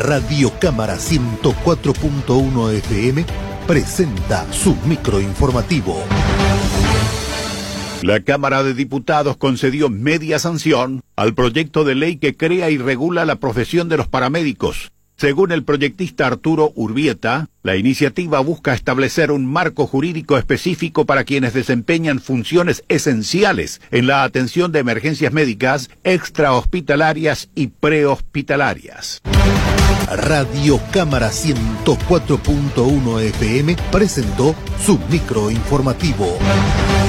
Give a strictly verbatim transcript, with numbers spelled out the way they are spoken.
Radio Cámara ciento cuatro punto uno F M presenta su microinformativo. La Cámara de Diputados concedió media sanción al proyecto de ley que crea y regula la profesión de los paramédicos. Según el proyectista Arturo Urbieta, la iniciativa busca establecer un marco jurídico específico para quienes desempeñan funciones esenciales en la atención de emergencias médicas extrahospitalarias y prehospitalarias. Radio Cámara ciento cuatro punto uno F M presentó su microinformativo.